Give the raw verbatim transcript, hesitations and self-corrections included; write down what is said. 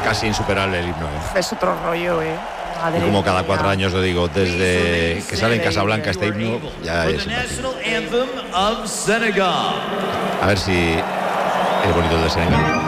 casi insuperable el himno. ¿eh? Es otro rollo, ¿eh? Y como cada cuatro años lo digo, desde que sale en Casablanca este himno, ya es simpático. A ver si es bonito el de Senegal.